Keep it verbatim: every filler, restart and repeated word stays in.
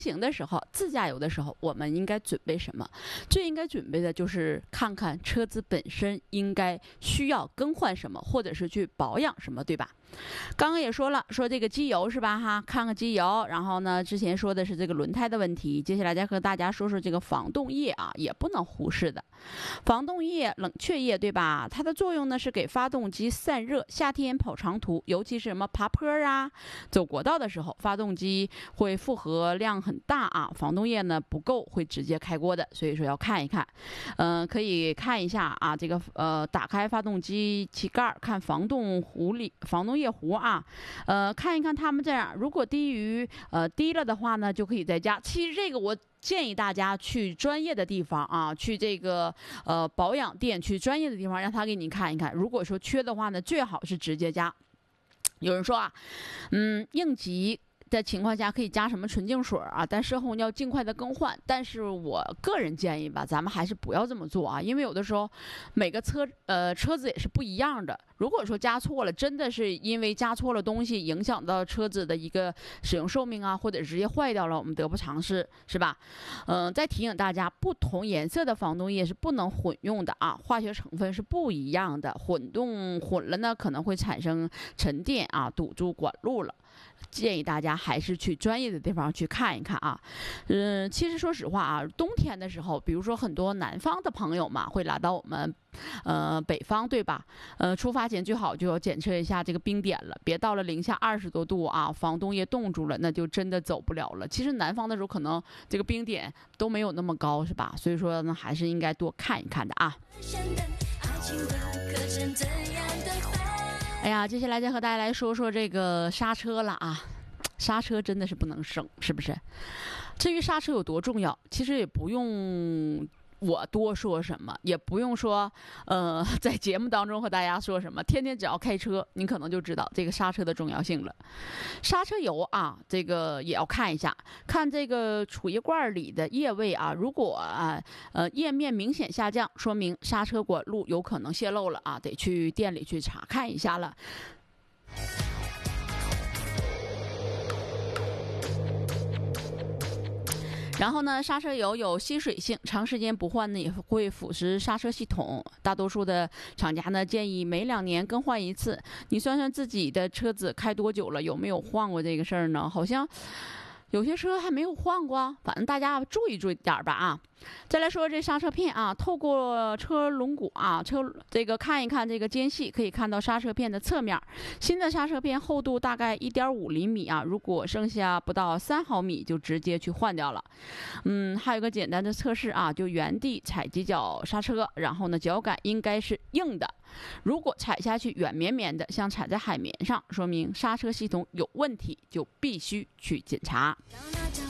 行的时候，自驾游的时候，我们应该准备什么？最应该准备的就是看看车子本身应该需要更换什么，或者是去保养什么，对吧？刚刚也说了，说这个机油是吧？哈，看看机油。然后呢，之前说的是这个轮胎的问题，接下来再和大家说说这个防冻液啊，也不能忽视的。防冻液、冷却液，对吧？它的作用呢是给发动机散热。夏天跑长途，尤其是什么爬坡啊、走国道的时候，发动机会负荷量很大啊，防冻液呢不够会直接开锅的，所以说要看一看。嗯、呃，可以看一下啊，这个呃，打开发动机气盖，看防冻壶里防冻液壶啊，呃，看一看它们这样，如果低于呃低了的话呢，就可以再加。其实这个我建议大家去专业的地方啊，去这个呃保养店，去专业的地方让他给你看一看。如果说缺的话呢，最好是直接加。有人说啊，嗯，应急的情况下可以加什么纯净水啊，但事后要尽快的更换。但是我个人建议吧，咱们还是不要这么做啊，因为有的时候每个车呃车子也是不一样的。如果说加错了，真的是因为加错了东西，影响到车子的一个使用寿命啊，或者直接坏掉了，我们得不偿失，是吧？嗯、呃，再提醒大家，不同颜色的防冻液是不能混用的啊，化学成分是不一样的，混动混了呢可能会产生沉淀啊，堵住管路了。建议大家还是去专业的地方去看一看啊。嗯，其实说实话啊，冬天的时候，比如说很多南方的朋友嘛，会来到我们呃北方，对吧？呃，出发前最好就要检测一下这个冰点了，别到了零下二十多度啊，防冻液冻住了，那就真的走不了了。其实南方的时候可能这个冰点都没有那么高，是吧？所以说呢，还是应该多看一看的啊。哎呀，接下来再和大家来说说这个刹车了啊，刹车真的是不能省，是不是？至于刹车有多重要，其实也不用我多说什么，也不用说，呃，在节目当中和大家说什么，天天只要开车，你可能就知道这个刹车的重要性了。刹车油啊，这个也要看一下，看这个储液罐里的液位啊，如果啊，呃，液面明显下降，说明刹车管路有可能泄漏了啊，得去店里去查看一下了。然后呢，刹车油有吸水性，长时间不换呢也会腐蚀刹车系统。大多数的厂家呢建议每两年更换一次。你算算自己的车子开多久了，有没有换过这个事儿呢？好像有些车还没有换过，反正大家注意注意点儿吧啊。再来说这刹车片啊，透过车轮毂啊，车这个看一看这个间隙，可以看到刹车片的侧面。新的刹车片厚度大概一点五厘米啊，如果剩下不到三毫米，就直接去换掉了。嗯，还有个简单的测试啊，就原地踩几脚刹车，然后呢，脚感应该是硬的。如果踩下去软绵绵的，像踩在海绵上，说明刹车系统有问题，就必须去检查。